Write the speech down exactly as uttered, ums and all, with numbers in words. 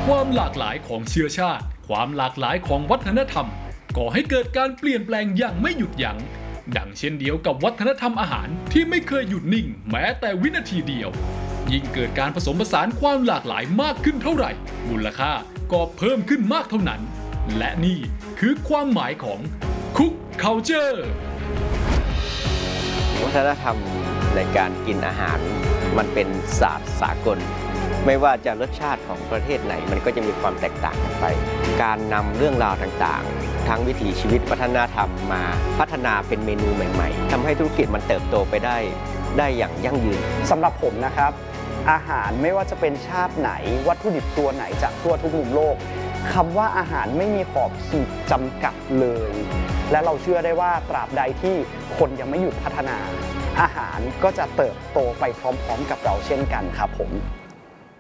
ความหลากหลายของเชื้อชาติความหลากหลายของวัฒนธรรมก่อให้เกิดการเปลี่ยนแปลงอย่างไม่หยุดยัง้งดังเช่นเดียวกับวัฒนธรรมอาหารที่ไม่เคยหยุดนิ่งแม้แต่วินาทีเดียวยิ่งเกิดการผสมผสานความหลากหลายมากขึ้นเท่าไหร่มูลค่าก็เพิ่มขึ้นมากเท่านั้นและนี่คือความหมายของ Cook Culture วัฒนธรรมในการกินอาหารมันเป็นศาสตร์สากลไม่ว่าจะรสชาติของประเทศไหนมันก็จะมีความแตกต่างกันไปการนำเรื่องราวต่างๆทั้งวิถีชีวิตวัฒนธรรมมาพัฒนาเป็นเมนูใหม่ๆทำให้ธุรกิจมันเติบโตไปได้ได้อย่างยั่งยืนสำหรับผมนะครับอาหารไม่ว่าจะเป็นชาติไหนวัตถุดิบตัวไหนจากทั่วทุกมุมโลกคำว่าอาหารไม่มีขอบขีดจำกัดเลยและเราเชื่อได้ว่าตราบใดที่คนยังไม่หยุดพัฒนาอาหารก็จะเติบโตไปพร้อมๆกับเราเช่นกันครับผม